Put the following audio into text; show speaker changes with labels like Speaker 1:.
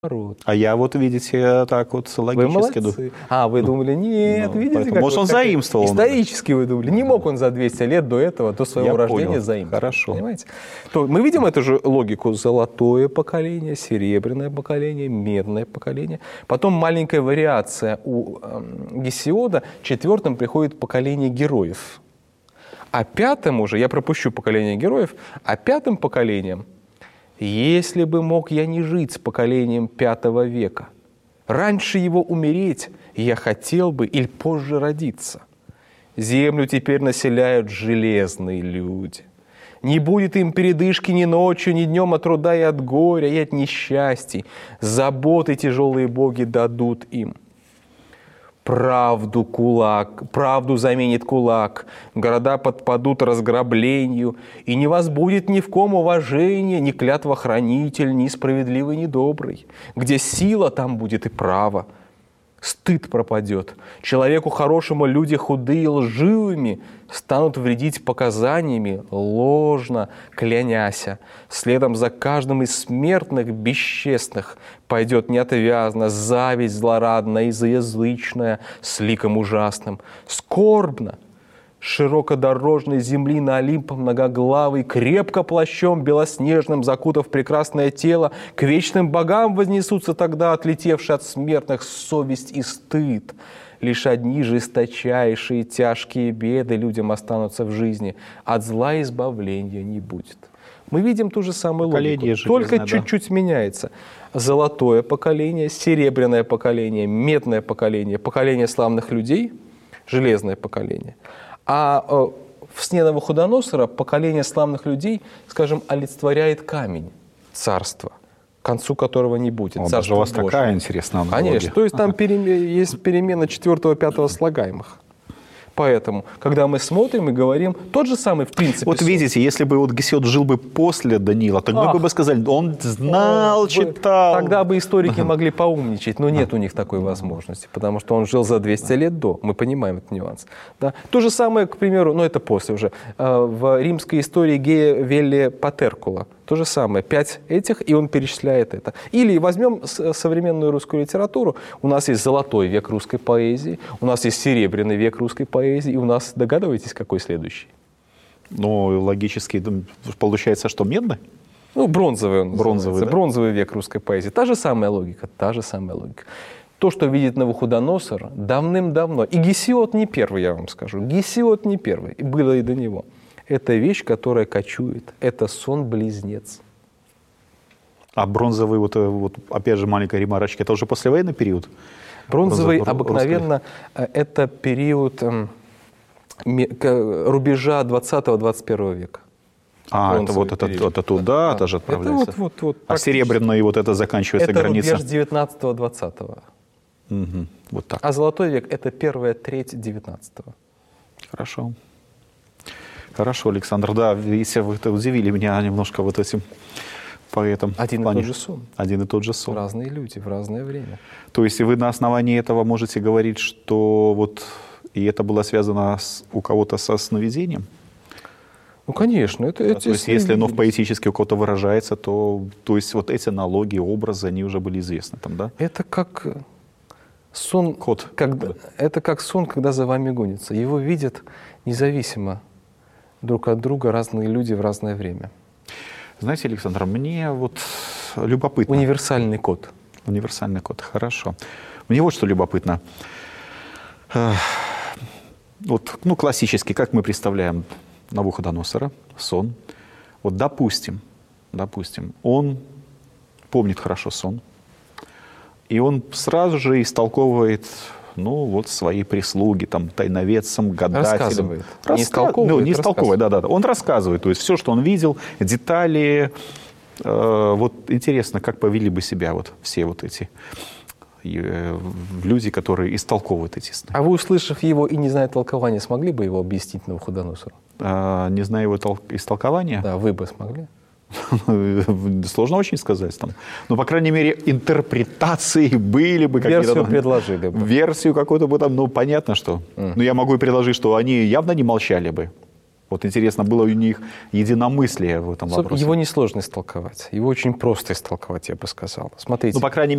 Speaker 1: наоборот.
Speaker 2: А я вот, видите, так вот логически...
Speaker 1: Вы молодцы. Вы думали, нет, видите, как...
Speaker 2: Может, он заимствовал.
Speaker 1: Исторически вы думали. Не мог он за 200 лет до этого, до своего рождения заимствовать.
Speaker 2: Хорошо.
Speaker 1: Понимаете? То мы видим эту же логику. Золотое поколение, серебряное поколение, медное поколение. Потом маленькая вариация у Гесиода. Четвертым приходит поколение героев. А пятым уже, я пропущу поколение героев, а пятым поколением: если бы мог я не жить с поколением V века, раньше его умереть я хотел бы или позже родиться. Землю теперь населяют железные люди. Не будет им передышки ни ночью, ни днем от труда и от горя, и от несчастий. Заботы тяжелые боги дадут им. Правду заменит кулак, города подпадут разграблению, и не возбудит ни в ком уважения, ни клятвохранитель, ни справедливый, ни добрый. Где сила, там будет и право. Стыд пропадет. Человеку хорошему люди худые лживыми станут вредить показаниями, ложно кляняся. Следом за каждым из смертных бесчестных пойдет неотвязно зависть злорадная и злоязычная с ликом ужасным. Скорбно широкодорожной земли на Олимп многоглавый, крепко плащом белоснежным закутав прекрасное тело, к вечным богам вознесутся тогда отлетевшие от смертных совесть и стыд. Лишь одни жесточайшие тяжкие беды людям останутся в жизни, от зла избавления не будет. Мы видим ту же самую логику, только чуть-чуть меняется. Золотое поколение, серебряное поколение, медное поколение, поколение славных людей, железное поколение. А в сне Навуходоносора поколение славных людей, скажем, олицетворяет камень царства, к концу которого не будет.
Speaker 2: Даже у вас такая интересная аналогия.
Speaker 1: Конечно. То есть там есть перемена 4-5 слагаемых. Поэтому, когда мы смотрим и говорим, тот же самый, в принципе...
Speaker 2: Вот видите, если бы вот Гесиод жил бы после Даниила, то мы бы сказали, он знал, читал.
Speaker 1: Тогда бы историки могли поумничать, но нет у них такой возможности, потому что он жил за 200 лет до. Мы понимаем этот нюанс. Да? То же самое, к примеру, но это после уже, в римской истории Гея Велли Патеркула. То же самое, 5 этих, и он перечисляет это. Или возьмем современную русскую литературу. У нас есть золотой век русской поэзии, у нас есть серебряный век русской поэзии, и у нас, догадываетесь, какой следующий?
Speaker 2: Ну, логически, получается, что медный?
Speaker 1: Ну, бронзовый он называется. Да? Бронзовый век русской поэзии. Та же самая логика, та же самая логика. То, что видит Навуходоносор, давным-давно, и Гесиод не первый, я вам скажу, Гесиод не первый, и было и до него. Это вещь, которая кочует. Это сон-близнец.
Speaker 2: А бронзовый, вот опять же, маленькая ремарочка, это уже послевоенный период?
Speaker 1: Бронзовый обыкновенно это период рубежа 20-21 века.
Speaker 2: Это туда, это же отправляется. А серебряный вот это заканчивается граница?
Speaker 1: Это рубеж 19-20.
Speaker 2: Угу, вот так.
Speaker 1: А золотой век это первая треть 19-го.
Speaker 2: Хорошо. Хорошо, Александр. Да, если вы удивили меня немножко вот этим поэтом.
Speaker 1: Один и тот же сон.
Speaker 2: Один и тот же сон.
Speaker 1: Разные люди в разное время.
Speaker 2: То есть вы на основании этого можете говорить, что вот и это было связано у кого-то со сновидением?
Speaker 1: Ну, конечно.
Speaker 2: То есть если оно поэтически у кого-то выражается, то есть вот эти аналогии, образы, они уже были известны там, да?
Speaker 1: Это как сон, это как сон, когда за вами гонится. Его видят независимо друг от друга разные люди в разное время.
Speaker 2: Знаете, Александр, мне вот любопытно.
Speaker 1: Универсальный код.
Speaker 2: Универсальный код, хорошо. Мне вот что любопытно. Вот, ну, классически, как мы представляем Навуходоносора, сон. Вот допустим, он помнит хорошо сон, и он сразу же истолковывает, ну, вот свои прислуги, там, тайноведцам, гадателям.
Speaker 1: Рассказывает.
Speaker 2: Не истолковывает, да. Он рассказывает, то есть все, что он видел, детали. Вот интересно, как повели бы себя вот все вот эти люди, которые истолковывают эти сны.
Speaker 1: А вы, услышав его и не зная толкования, смогли бы его объяснить Навуходоносору?
Speaker 2: Не зная его истолкования?
Speaker 1: Да, вы бы смогли.
Speaker 2: Сложно очень сказать там. Но, по крайней мере, интерпретации были бы какие-то.
Speaker 1: Версию предложили бы.
Speaker 2: Версию какую-то бы там, ну, понятно, что. Ну, я могу и предложить, что они явно не молчали бы. Вот интересно, было у них единомыслие в этом вопросе?
Speaker 1: Его несложно истолковать. Его очень просто истолковать, я бы сказал. Смотрите.
Speaker 2: Ну, по крайней мере,